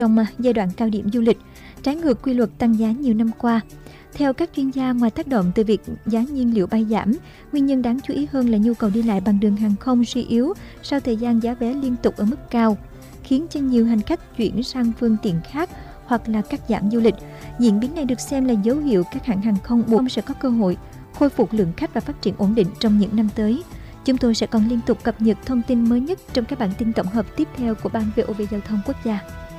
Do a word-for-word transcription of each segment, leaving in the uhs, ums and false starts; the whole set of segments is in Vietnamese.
trong giai đoạn cao điểm du lịch, trái ngược quy luật tăng giá nhiều năm qua. Theo các chuyên gia, ngoài tác động từ việc giá nhiên liệu bay giảm, nguyên nhân đáng chú ý hơn là nhu cầu đi lại bằng đường hàng không suy yếu sau thời gian giá vé liên tục ở mức cao, khiến cho nhiều hành khách chuyển sang phương tiện khác hoặc là cắt giảm du lịch. Diễn biến này được xem là dấu hiệu các hãng hàng không buộc sẽ có cơ hội khôi phục lượng khách và phát triển ổn định trong những năm tới. Chúng tôi sẽ còn liên tục cập nhật thông tin mới nhất trong các bản tin tổng hợp tiếp theo của Ban vê o vê Giao thông Quốc gia.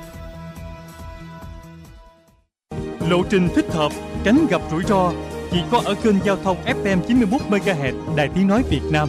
Lộ trình thích hợp, tránh gặp rủi ro chỉ có ở kênh giao thông ép em chín mươi mốt mê ga héc Đài Tiếng nói Việt Nam.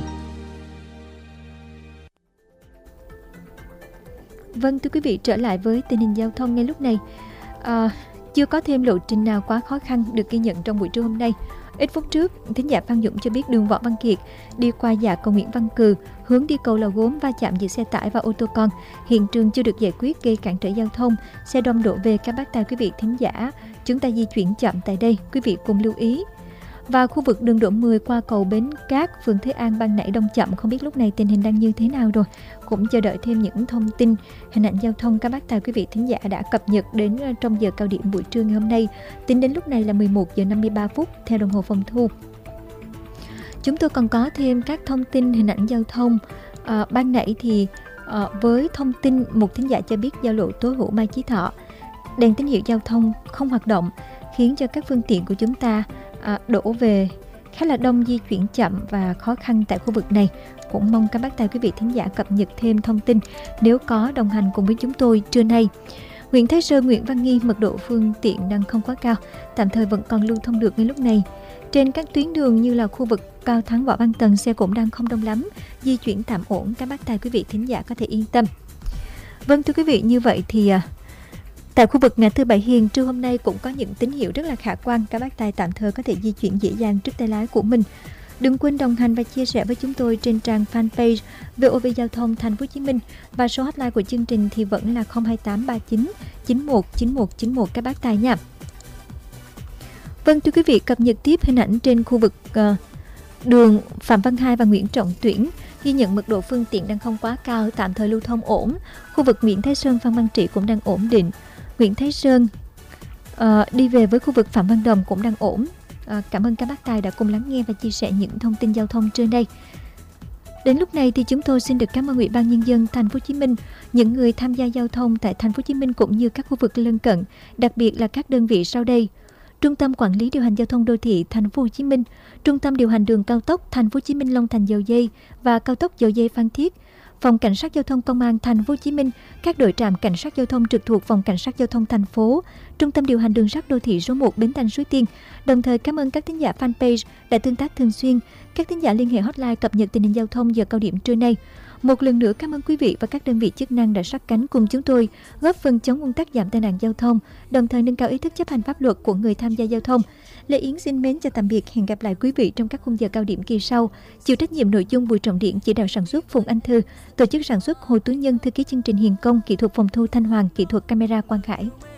Vâng, thưa quý vị, trở lại với tình hình giao thông ngay lúc này. À, chưa có thêm lộ trình nào quá khó khăn được ghi nhận trong buổi trưa hôm nay. Ít phút trước, thính giả Phan Dũng cho biết đường Võ Văn Kiệt đi qua dạ cầu Nguyễn Văn Cừ, hướng đi cầu Lò Gốm va chạm giữa xe tải và ô tô con. Hiện trường chưa được giải quyết gây cản trở giao thông, xe đông đổ về. Các bác tài quý vị thính giả, chúng ta di chuyển chậm tại đây, quý vị cùng lưu ý. Và khu vực đường Đỗ mười qua cầu Bến Cát, phường Thế An ban nãy đông chậm, không biết lúc này tình hình đang như thế nào rồi. Cũng chờ đợi thêm những thông tin, hình ảnh giao thông các bác tài quý vị thính giả đã cập nhật đến trong giờ cao điểm buổi trưa ngày hôm nay. Tính đến lúc này là mười một giờ năm mươi ba phút theo đồng hồ phòng thu. Chúng tôi còn có thêm các thông tin hình ảnh giao thông. À, ban nãy thì à, với thông tin một thính giả cho biết giao lộ Tố Hữu Mai Chí Thọ, đèn tín hiệu giao thông không hoạt động, khiến cho các phương tiện của chúng ta À, đổ về khá là đông, di chuyển chậm và khó khăn tại khu vực này. Cũng mong các bác tài quý vị thính giả cập nhật thêm thông tin nếu có đồng hành cùng với chúng tôi trưa nay. Huyện Thái Sơn, Nguyễn Văn Nghi, mật độ phương tiện đang không quá cao, tạm thời vẫn còn lưu thông được ngay lúc này. Trên các tuyến đường như là khu vực Cao Thắng, Võ Văn Tần, xe cũng đang không đông lắm, di chuyển tạm ổn, các bác tài quý vị thính giả có thể yên tâm. Vâng, thưa quý vị, như vậy thì tại khu vực ngã tư Bảy Hiền trưa hôm nay cũng có những tín hiệu rất là khả quan, các bác tài tạm thời có thể di chuyển dễ dàng trước tay lái của mình. Đừng quên đồng hành và chia sẻ với chúng tôi trên trang fanpage vê o vê Giao thông Thành phố Hồ Chí Minh, và số hotline của chương trình thì vẫn là không hai tám ba chín chín một chín một chín một các bác tài nha. Vâng, thưa quý vị, cập nhật tiếp hình ảnh trên khu vực uh, đường Phạm Văn Hai và Nguyễn Trọng Tuyển, ghi nhận mật độ phương tiện đang không quá cao, tạm thời lưu thông ổn. Khu vực Nguyễn Thái Sơn, Phan Văn Trị cũng đang ổn định. Nguyễn Thái Sơn uh, đi về với khu vực Phạm Văn Đồng cũng đang ổn. Uh, cảm ơn các bác tài đã cùng lắng nghe và chia sẻ những thông tin giao thông trên đây. Đến lúc này thì chúng tôi xin được cảm ơn Ủy ban Nhân dân Thành phố Hồ Chí Minh, những người tham gia giao thông tại Thành phố Hồ Chí Minh cũng như các khu vực lân cận, đặc biệt là các đơn vị sau đây: Trung tâm Quản lý điều hành giao thông đô thị Thành phố Hồ Chí Minh, Trung tâm điều hành đường cao tốc Thành phố Hồ Chí Minh Long Thành Dầu Dây và cao tốc Dầu Dây Phan Thiết, Phòng Cảnh sát Giao thông Công an Thành phố Hồ Chí Minh, các đội trạm cảnh sát giao thông trực thuộc Phòng Cảnh sát Giao thông thành phố, Trung tâm điều hành đường sắt đô thị số một Bến Thành Suối Tiên. Đồng thời cảm ơn các thính giả fanpage đã tương tác thường xuyên, các thính giả liên hệ hotline cập nhật tình hình giao thông giờ cao điểm trưa nay. Một lần nữa cảm ơn quý vị và các đơn vị chức năng đã sát cánh cùng chúng tôi, góp phần chống ùn tắc, giảm tai nạn giao thông, đồng thời nâng cao ý thức chấp hành pháp luật của người tham gia giao thông. Lê Yến xin mến chào tạm biệt, hẹn gặp lại quý vị trong các khung giờ cao điểm kỳ sau. Chịu trách nhiệm nội dung Bùi Trọng Điển, chỉ đạo sản xuất Phùng Anh Thư, tổ chức sản xuất Hồ Tú Nhân, thư ký chương trình Hiền Công, kỹ thuật phòng thu Thanh Hoàng, kỹ thuật camera Quang Khải.